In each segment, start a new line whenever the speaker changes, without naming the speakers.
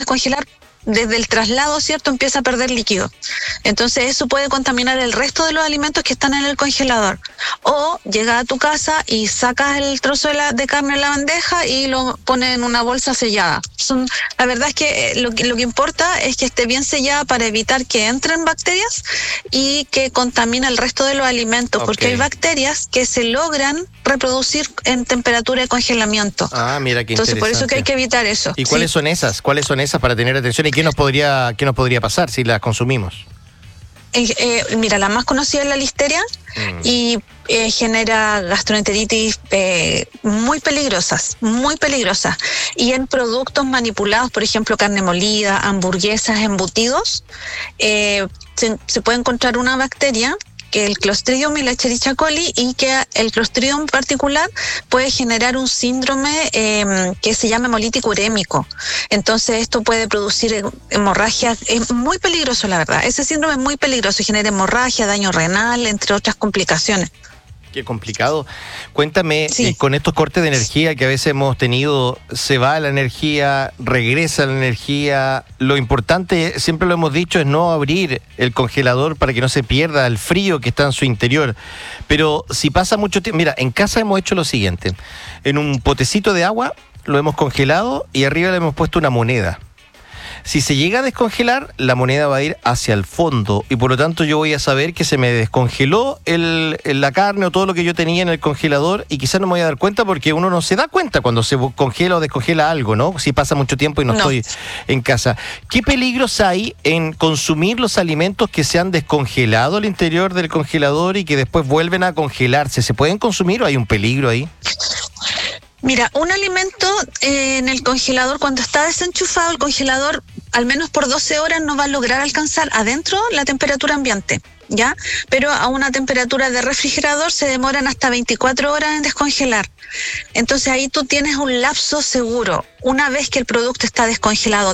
descongelar, desde el traslado, ¿cierto?, empieza a perder líquido. Entonces eso puede contaminar el resto de los alimentos que están en el congelador. O llegas a tu casa y sacas el trozo de carne en la bandeja y lo pones en una bolsa sellada. La verdad es que lo que importa es que esté bien sellada para evitar que entren bacterias y que contamine el resto de los alimentos, porque hay bacterias que se logran reproducir en temperatura de congelamiento.
Ah, mira qué
Entonces,
interesante.
por eso que hay que evitar eso.
¿Y cuáles son esas? ¿Cuáles son esas para tener atención? ¿Y qué nos podría pasar si las consumimos?
Mira, la más conocida es la listeria y genera gastroenteritis muy peligrosas. Y en productos manipulados, por ejemplo, carne molida, hamburguesas, embutidos, se puede encontrar una bacteria, que el Clostridium y la Escherichia coli, y que el Clostridium en particular puede generar un síndrome que se llama hemolítico urémico. Entonces esto puede producir hemorragia, es muy peligroso, la verdad. Ese síndrome es muy peligroso y genera hemorragia, daño renal, entre otras complicaciones.
Qué complicado. Cuéntame,
Sí.
Con estos cortes de energía que a veces hemos tenido, se va la energía, regresa la energía. Lo importante, siempre lo hemos dicho, es no abrir el congelador para que no se pierda el frío que está en su interior. Pero si pasa mucho tiempo, mira, en casa hemos hecho lo siguiente. En un potecito de agua lo hemos congelado y arriba le hemos puesto una moneda. Si se llega a descongelar, la moneda va a ir hacia el fondo y por lo tanto yo voy a saber que se me descongeló la carne o todo lo que yo tenía en el congelador y quizás no me voy a dar cuenta porque uno no se da cuenta cuando se congela o descongela algo, ¿no? Si pasa mucho tiempo y no estoy en casa. ¿Qué peligros hay en consumir los alimentos que se han descongelado al interior del congelador y que después vuelven a congelarse? ¿Se pueden consumir o hay un peligro ahí?
Mira, un alimento en el congelador, cuando está desenchufado, el congelador al menos por 12 horas no va a lograr alcanzar adentro la temperatura ambiente, ¿ya? Pero a una temperatura de refrigerador se demoran hasta 24 horas en descongelar. Entonces ahí tú tienes un lapso seguro. Una vez que el producto está descongelado,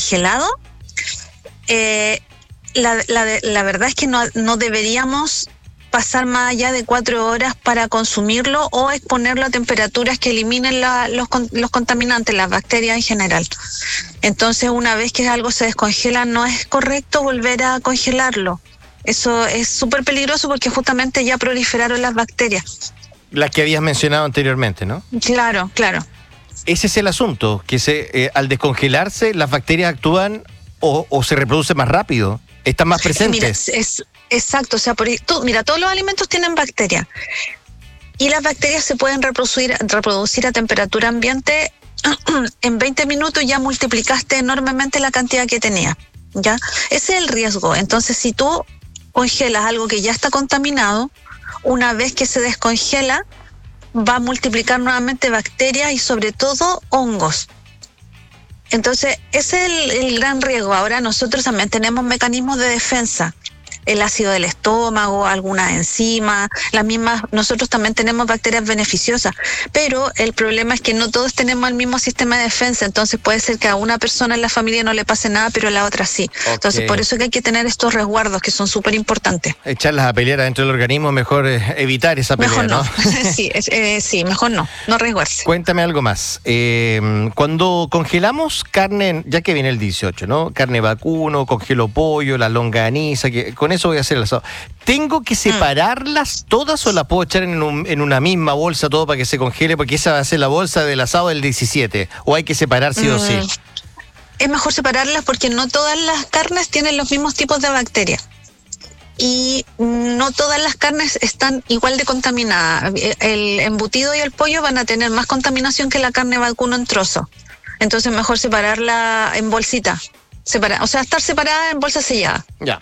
la verdad es que no deberíamos pasar más allá de 4 horas para consumirlo o exponerlo a temperaturas que eliminen los contaminantes, las bacterias en general. Entonces, una vez que algo se descongela, no es correcto volver a congelarlo. Eso es súper peligroso porque justamente ya proliferaron las bacterias.
Las que habías mencionado anteriormente, ¿no? Claro. Ese es el asunto, que al descongelarse las bacterias actúan o se reproducen más rápido, están más presentes.
Mira, exacto, o sea, todos los alimentos tienen bacterias y las bacterias se pueden reproducir a temperatura ambiente. En 20 minutos ya multiplicaste enormemente la cantidad que tenía, ¿ya? Ese es el riesgo. Entonces, si tú congelas algo que ya está contaminado, una vez que se descongela, va a multiplicar nuevamente bacterias y sobre todo hongos. Entonces, ese es el gran riesgo. Ahora nosotros también tenemos mecanismos de defensa. El ácido del estómago, algunas enzimas, las mismas, nosotros también tenemos bacterias beneficiosas, pero el problema es que no todos tenemos el mismo sistema de defensa, entonces puede ser que a una persona en la familia no le pase nada, pero a la otra sí. Okay. Entonces por eso que hay que tener estos resguardos que son súper importantes.
Echarlas a pelear adentro del organismo, mejor evitar esa pelea,
mejor no. Sí, mejor no arriesgarse.
Cuéntame algo más. Cuando congelamos carne, ya que viene el 18, ¿no? Carne vacuno, congelo pollo, la longaniza, que con eso voy a hacer el asado. ¿Tengo que separarlas todas o las puedo echar en una misma bolsa todo para que se congele? Porque esa va a ser la bolsa del asado del 17. ¿O hay que separar sí o sí?
Es mejor separarlas porque no todas las carnes tienen los mismos tipos de bacterias. Y no todas las carnes están igual de contaminadas. El embutido y el pollo van a tener más contaminación que la carne vacuno en trozo. Entonces mejor separarla en bolsita. Estar separada en bolsa sellada.
Ya.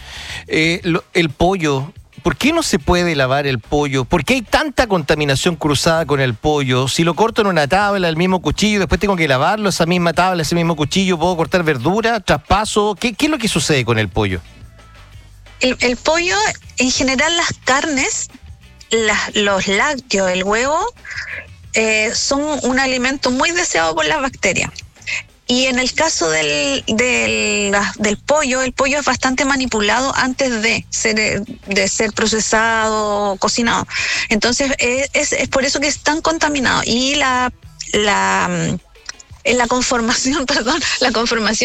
El pollo, ¿por qué no se puede lavar el pollo? ¿Por qué hay tanta contaminación cruzada con el pollo? Si lo corto en una tabla, el mismo cuchillo, después tengo que lavarlo, esa misma tabla, ese mismo cuchillo, ¿puedo cortar verdura, traspaso? ¿Qué es lo que sucede con el pollo?
El pollo, en general las carnes, los lácteos, el huevo, son un alimento muy deseado por las bacterias. Y en el caso del pollo, el pollo es bastante manipulado antes de ser procesado o cocinado. Entonces es por eso que es tan contaminado. Y la conformación